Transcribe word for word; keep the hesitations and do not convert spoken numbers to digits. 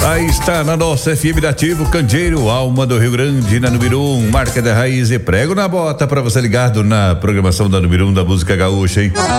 Aí está na nossa F M Nativo, Candeeiro, Alma do Rio Grande, na número um, marca da raiz e prego na bota para você ligado na programação da número um da música gaúcha, hein?